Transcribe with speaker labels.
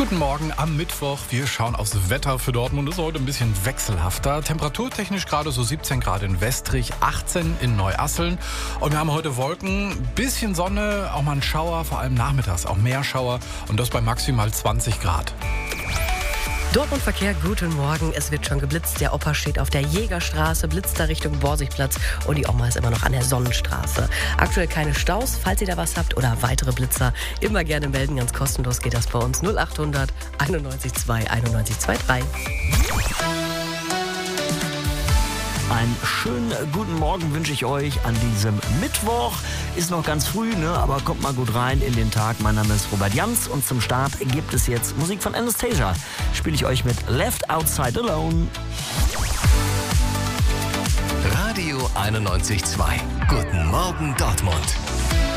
Speaker 1: Guten Morgen am Mittwoch. Wir schauen aufs Wetter für Dortmund. Es ist heute ein bisschen wechselhafter. Temperaturtechnisch gerade so 17 Grad in Westrich, 18 in Neuasseln. Und wir haben heute Wolken, bisschen Sonne, auch mal ein Schauer, vor allem nachmittags auch mehr Schauer. Und das bei maximal 20 Grad.
Speaker 2: Dortmund Verkehr, guten Morgen. Es wird schon geblitzt. Der Opa steht auf der Jägerstraße, blitzt da Richtung Borsigplatz und die Oma ist immer noch an der Sonnenstraße. Aktuell keine Staus. Falls ihr da was habt oder weitere Blitzer, immer gerne melden. Ganz kostenlos geht das bei uns. 0800 91 2 91 23.
Speaker 3: Einen schönen guten Morgen wünsche ich euch an diesem Mittwoch. Ist noch ganz früh, aber kommt mal gut rein in den Tag. Mein Name ist Robert Jans und zum Start gibt es jetzt Musik von Anastasia. Spiele ich euch mit Left Outside Alone.
Speaker 4: Radio 91.2. Guten Morgen Dortmund.